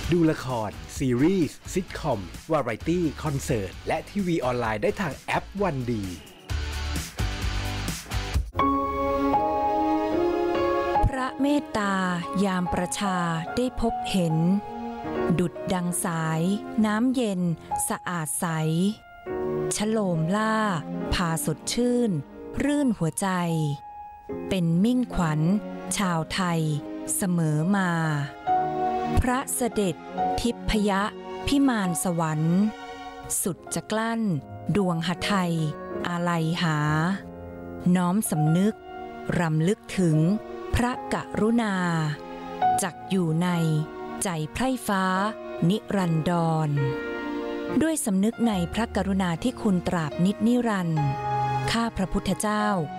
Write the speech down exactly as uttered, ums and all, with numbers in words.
ดูละครซีรีส์ซิทคอมวาไรตี้คอนเสิร์ตและทีวีออนไลน์ได้ทางแอปวันดีพระเมตตายามประชาได้พบเห็นดุจดังสายน้ำเย็นสะอาดใสฉโลมล่าพาสดชื่นรื่นหัวใจเป็นมิ่งขวัญชาวไทยเสมอมาพระเสด็จทิพยพิมานสวรรค์สุดจะกลั้นดวงหทัยอาลัยหาน้อมสำนึกรำลึกถึงพระกรุณาจักอยู่ในใจไพร่ฟ้านิรันดรด้วยสำนึกในพระกรุณาที่คุณตราบนิจนิรันดร์ข้าพระพุทธเจ้า